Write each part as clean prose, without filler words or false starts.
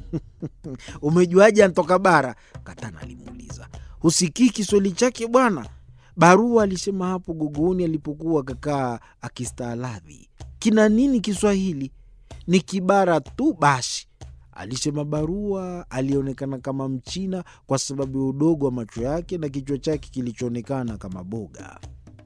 Umejuaje anatoka bara? Katana alimuuliza. Husikii Kiswahili chake bwana? Barua alisema hapo gogoni alipokuwa kakaa akistaaladhi. Kina nini Kiswahili? Ni kibara tu basi, alisema Barua. Alionekana kama Mchina kwa sababu ya udogo wa macho yake na kichwa chake kilichoonekana kama boga.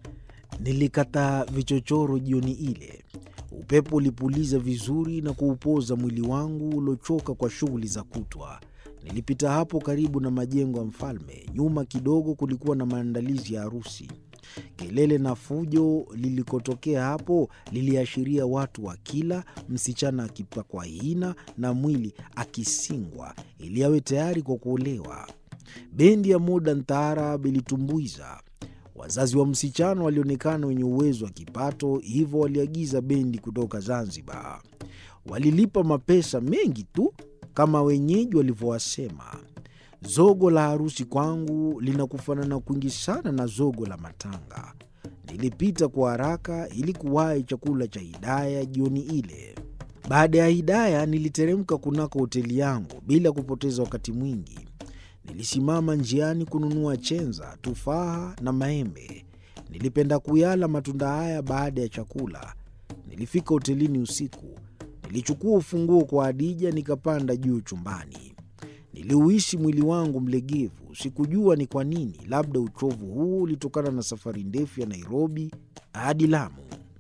Nilikata vichochoro jioni ile. Upepo ulipuliza vizuri na kuupoza mwili wangu uliochoka kwa shughuli za kutwa. Nilipita hapo karibu na majengo ya mfalme. Nyuma kidogo kulikuwa na maandalizi ya harusi. Kelele na fujo lilikotokea hapo liliashiria watu wakila, msichana akipakwa hina na mwili akisingwa ili awe tayari kwa kuolewa. Bendi ya Modern Taarab ilitumbuiza. Wazazi wa msichana walionekana wenye uwezo wa kipato, hivyo waliagiza bendi kutoka Zanzibar. Walilipa mapesa mengi tu kama wenyeji walivyowasema. Zogo la harusi kwangu linakufanana kwingi sana na zogo la matanga. Nilipita kwa haraka ili kuwahi chakula cha Hidaya jioni ile. Baada ya Hidaya niliteremka kunako hoteli yangu bila kupoteza wakati mwingi. Nilisimama njiani kununua chenza, tufaha na maembe. Nilipenda kuyala matunda haya baada ya chakula. Nilifika hotelini usiku. Nilichukua ufunguo kwa Hadija nikapanda juu chumbani. Niliuhisi mwili wangu mlegevu. Sikujua ni kwa nini, labda uchovu huu ulitokana na safari ndefu ya Nairobi hadi Lamu.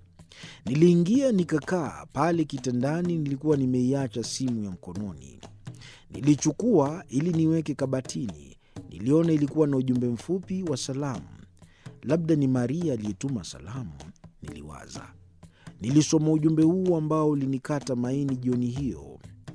Niliingia nikakaa pale kitandani. Nilikuwa nimeiacha simu ya mkononi. Nilichukua ili niweke kabatini. Niliona ilikuwa na ujumbe mfupi wa salamu. Labda ni Maria aliyetuma salamu, niliwaza. Nilisoma ujumbe huu ambao ulinikata maini jioni hiyo.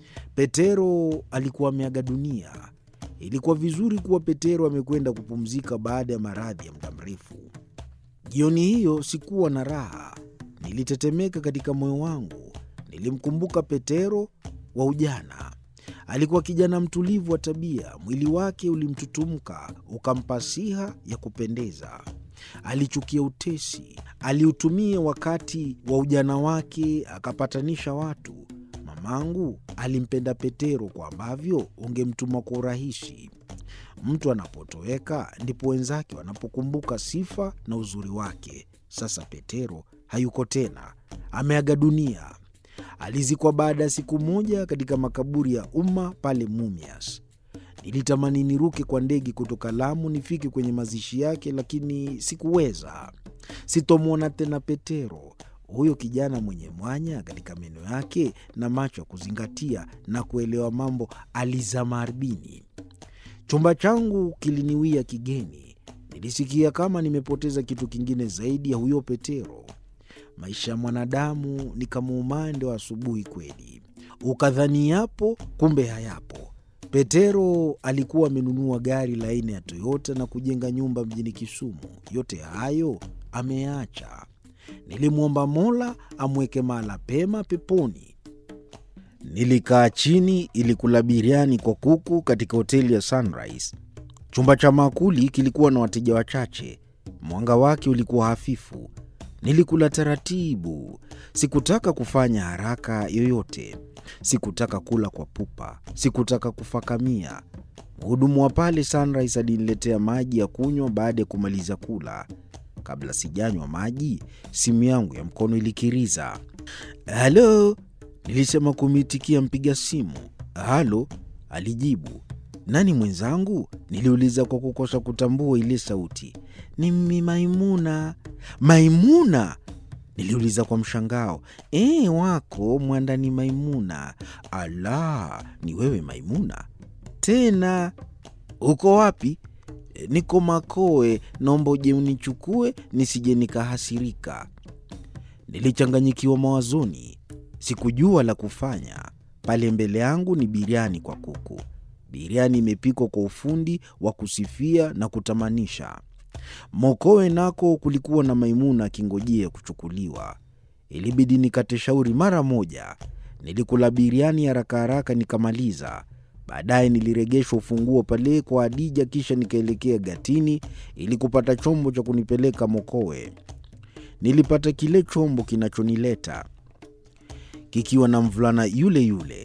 Petero alikuwa ameaga dunia. Ilikuwa vizuri kuwa Petero amekwenda kupumzika baada ya maradhi ya muda mrefu. Jioni hiyo sikuwa na raha. Nilitetemeka katika moyo wangu. Nilimkumbuka Petero wa ujana. Alikuwa kijana mtulivu wa tabia. Mwili wake ulimtutumka, ukampa siha ya kupendeza. Alichukia utesi. Aliutumia wakati wa ujana wake akapatanisha watu. Mamangu alimpenda Petero kwa ambavyo ungemtuma kwa urahisi. Mtu anapotoweka ndipo wenzake wanapokumbuka sifa na uzuri wake. Sasa Petero hayuko tena, ameaga dunia. Alizikwa baada ya siku moja katika makaburi ya umma pale Mumias. Nilitamani niruke kwa ndege kutoka Lamu nifike kwenye mazishi yake, lakini sikuweza. Sitomwona tena Petero, huyo kijana mwenye mwanya katika meno yake na macho ya kuzingatia na kuelewa mambo. Alizama ardhini. Chumba changu kiliniwia kigeni. Nilisikia kama nimepoteza kitu kingine zaidi ya huyo Petero. Maisha ya mwanadamu ni kama umande wa asubuhi kweli. Ukadhani yapo, kumbe hayapo. Petero alikuwa amenunua gari la aina ya Toyota na kujenga nyumba mjini Kisumu. Yote hayo ameacha. Nilimwomba Mola amweke mahala pema peponi. Nilikaa chini ili kula biriani kwa kuku katika hoteli ya Sunrise. Chumba cha maakuli kilikuwa na wateja wachache. Mwanga wake ulikuwa hafifu. Nilikula taratibu. Sikutaka kufanya haraka yoyote. Sikutaka kula kwa pupa. Sikutaka kufakamia. Mhudumu wa pale Sunrise aliniletea maji ya kunywa baada ya kumaliza kula. Kabla sijanywa maji, simu yangu ya mkono ilikiriza. "Halo," nilisema kumitikia mpiga simu. "Halo," alijibu. "Nani mwenzangu?" niliuliza kwa kukosa kutambua ile sauti. "Ni mimi Maimuna." "Maimuna?" niliuliza kwa mshangao. Wako mwandani Maimuna." "Ala, ni wewe Maimuna? Tena uko wapi?" "Niko Makoe, naomba uje unichukue nisije nikahasirika." Nilichanganyikiwa mawazoni. Sikujua la kufanya. Pale mbele yangu ni biriani kwa kuku. Biriani imepikwa kwa ufundi wa kusifia na kutamanisha. Mokowe nako kulikuwa na Maimuna akingojea kuchukuliwa. Ilibidi nikate shauri mara moja. Nilikula biriani haraka haraka nikamaliza. Baadaye niliregeshwa ufunguo pale kwa Hadija, kisha nikaelekea gatini ili kupata chombo cha kunipeleka Mokowe. Nilipata kile chombo kinachonileta kikiwa na mvulana yule yule.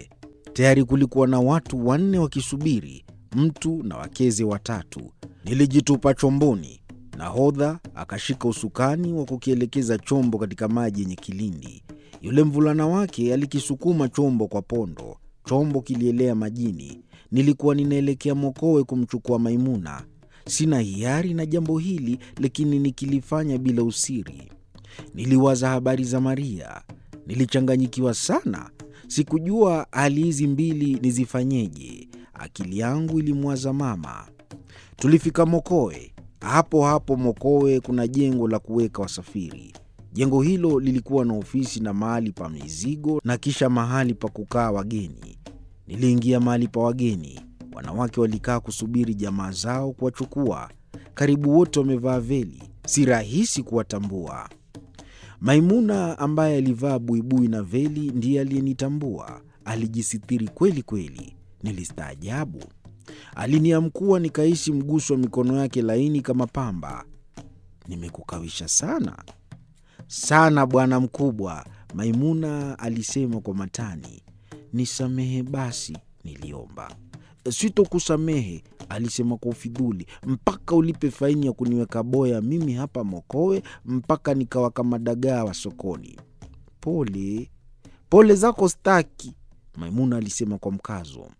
Tayari kulikuwa na watu 4 wakisubiri, mtu na wakeze 3. Nilijitupa chomboni. Nahodha akashika usukani wa kukielekeza chombo katika maji yenye kilindi. Yule mvulana wake alikisukuma chombo kwa pondo. Chombo kilielea majini. Nilikuwa ninaelekea Mokowe kumchukua Maimuna. Sina hiari na jambo hili, lakini nikilifanya bila usiri. Niliwaza habari za Maria. Nilichanganyikiwa sana. Sikujua hali hizi mbili nizifanyeje. Akili yangu ilimwaza mama. Tulifika Mokowe. Hapo hapo Mokowe kuna jengo la kuweka wasafiri. Jengo hilo lilikuwa na ofisi na mahali pa mizigo na kisha mahali pa kukaa wageni. Niliingia mahali pa wageni. Wanawake walikaa kusubiri jamaa zao kuwachukua. Karibu wote wamevaa veli. Si rahisi kuwatambua. Maimuna ambaye alivaa buibui na veli ndiye aliyenitambua. Alijisitiri kweli kweli. Nilistaajabu. Aliniamkua nikaishi mguso wa mikono yake laini kama pamba. Nimekukawisha sana. Sana bwana mkubwa, Maimuna alisema kwa matani. Nisamehe basi, niliomba. Sitokusamehe, alisema kwa ufidhuli, mpaka ulipe faini ya kuniweka boya mimi hapa Mokowe mpaka nikawa kama dagaa wa sokoni. Pole zako staki, Maimuna alisema kwa mkazo.